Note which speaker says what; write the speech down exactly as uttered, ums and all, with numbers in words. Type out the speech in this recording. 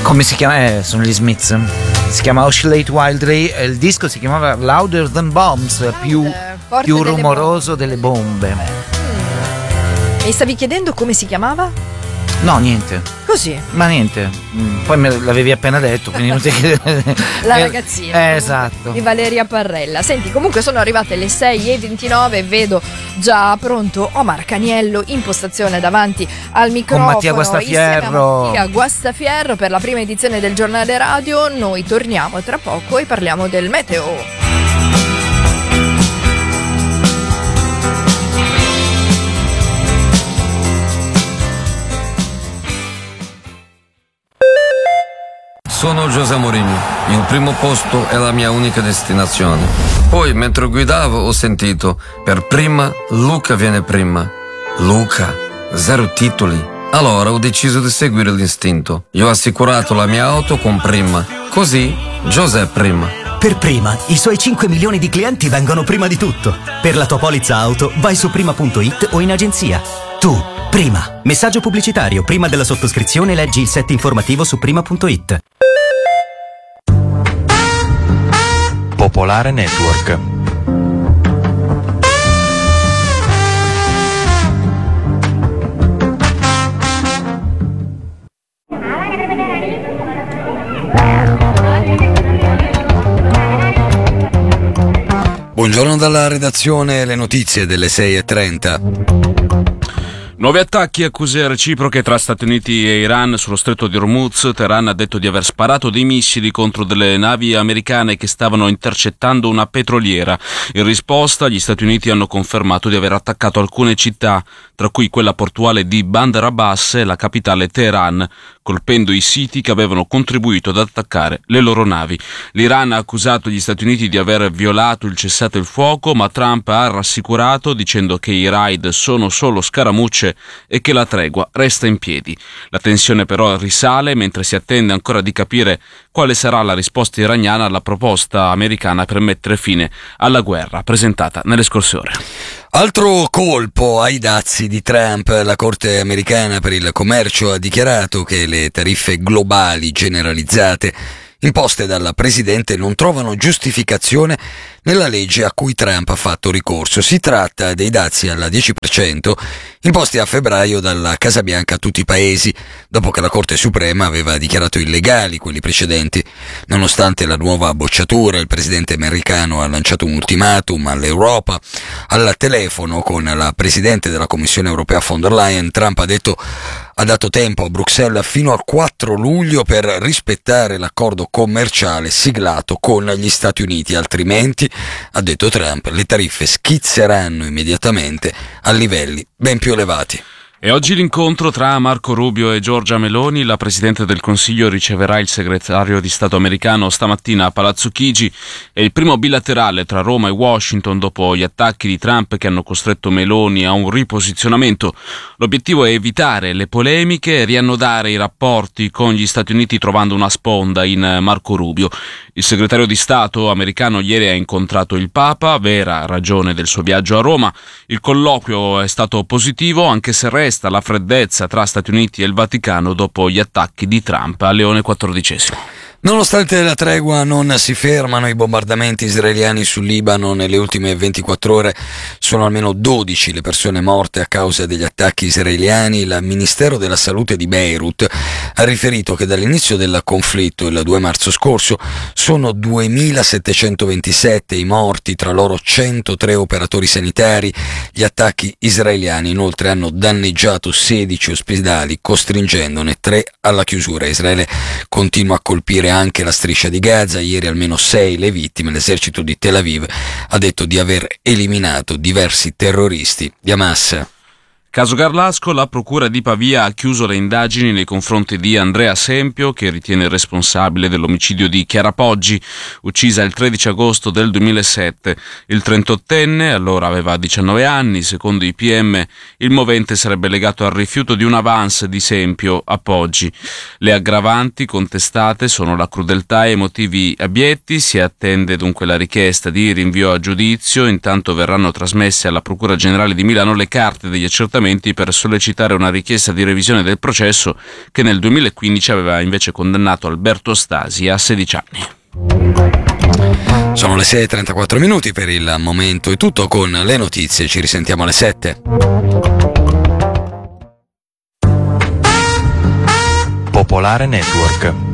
Speaker 1: Come si chiama? Eh, sono gli Smiths. Si chiama Oscillate Wildly e il disco si chiamava Louder Than Bombs, più, più
Speaker 2: delle
Speaker 1: rumoroso
Speaker 2: bombe.
Speaker 1: delle bombe.
Speaker 2: Mi stavi chiedendo come si chiamava?
Speaker 1: No, niente.
Speaker 2: Così.
Speaker 1: Ma niente. Poi me l'avevi appena detto, quindi non ti...
Speaker 2: La ragazzina.
Speaker 1: Eh, esatto.
Speaker 2: Di Valeria Parrella. Senti, comunque sono arrivate le sei e ventinove e vedo già pronto Omar Caniello in postazione davanti al microfono.
Speaker 1: Con Mattia Guastafierro.
Speaker 2: Mattia Guastafierro per la prima edizione del giornale radio. Noi torniamo tra poco e parliamo del meteo.
Speaker 3: Sono José Mourinho, il primo posto è la mia unica destinazione. Poi, mentre guidavo, ho sentito, per prima, Luca viene prima. Luca, zero titoli. Allora ho deciso di seguire l'istinto. Io ho assicurato la mia auto con prima. Così, José prima.
Speaker 4: Per Prima, i suoi cinque milioni di clienti vengono prima di tutto. Per la tua polizza auto, vai su prima punto it o in agenzia. Tu, Prima. Messaggio pubblicitario. Prima della sottoscrizione leggi il set informativo su prima punto it.
Speaker 5: Popolare Network.
Speaker 6: Buongiorno dalla redazione, le notizie delle sei e trenta.
Speaker 7: Nuovi attacchi e accuse reciproche tra Stati Uniti e Iran sullo stretto di Hormuz. Teheran ha detto di aver sparato dei missili contro delle navi americane che stavano intercettando una petroliera. In risposta, gli Stati Uniti hanno confermato di aver attaccato alcune città, tra cui quella portuale di Bandar Abbas e la capitale Teheran, colpendo i siti che avevano contribuito ad attaccare le loro navi. L'Iran ha accusato gli Stati Uniti di aver violato il cessate il fuoco, ma Trump ha rassicurato dicendo che i raid sono solo scaramucce e che la tregua resta in piedi. La tensione però risale mentre si attende ancora di capire quale sarà la risposta iraniana alla proposta americana per mettere fine alla guerra presentata nelle scorse ore.
Speaker 6: Altro colpo ai dazi di Trump. La Corte americana per il commercio ha dichiarato che le tariffe globali generalizzate imposte dal presidente non trovano giustificazione nella legge a cui Trump ha fatto ricorso. Si tratta dei dazi al dieci per cento imposti a febbraio dalla Casa Bianca a tutti i paesi, dopo che la Corte Suprema aveva dichiarato illegali quelli precedenti. Nonostante la nuova bocciatura, il presidente americano ha lanciato un ultimatum all'Europa. Al telefono con la presidente della Commissione europea von der Leyen, Trump ha detto ha dato tempo a Bruxelles fino al quattro luglio per rispettare l'accordo commerciale siglato con gli Stati Uniti, altrimenti, ha detto Trump, le tariffe schizzeranno immediatamente a livelli ben più elevati.
Speaker 7: E oggi l'incontro tra Marco Rubio e Giorgia Meloni. La Presidente del Consiglio riceverà il segretario di Stato americano stamattina a Palazzo Chigi. È il primo bilaterale tra Roma e Washington dopo gli attacchi di Trump che hanno costretto Meloni a un riposizionamento. L'obiettivo è evitare le polemiche e riannodare i rapporti con gli Stati Uniti trovando una sponda in Marco Rubio. Il segretario di Stato americano ieri ha incontrato il Papa, vera ragione del suo viaggio a Roma. Il colloquio è stato positivo, anche se resta la freddezza tra Stati Uniti e il Vaticano dopo gli attacchi di Trump a Leone quattordicesimo.
Speaker 6: Nonostante la tregua non si fermano i bombardamenti israeliani sul Libano. Nelle ultime ventiquattro ore sono almeno dodici le persone morte a causa degli attacchi israeliani. Il Ministero della Salute di Beirut ha riferito che dall'inizio del conflitto, il due marzo scorso, sono duemilasettecentoventisette i morti, tra loro centotré operatori sanitari. Gli attacchi israeliani inoltre hanno danneggiato sedici ospedali, costringendone tre alla chiusura. Israele continua a colpire anche la striscia di Gaza. Ieri almeno sei le vittime. L'esercito di Tel Aviv ha detto di aver eliminato diversi terroristi di Hamas.
Speaker 7: Caso Garlasco, la procura di Pavia ha chiuso le indagini nei confronti di Andrea Sempio, che ritiene responsabile dell'omicidio di Chiara Poggi, uccisa il tredici agosto del duemilasette. Il trentottenne allora aveva diciannove anni. Secondo i P M il movente sarebbe legato al rifiuto di un avance di Sempio a Poggi. Le aggravanti contestate sono la crudeltà e motivi abietti. Si attende dunque la richiesta di rinvio a giudizio. Intanto verranno trasmesse alla Procura Generale di Milano le carte degli accertamenti appuntamenti per sollecitare una richiesta di revisione del processo che nel duemilaquindici aveva invece condannato Alberto Stasi a sedici anni.
Speaker 6: Sono le sei e trentaquattro minuti, per il momento è tutto con le notizie, ci risentiamo alle sette.
Speaker 5: Popolare Network.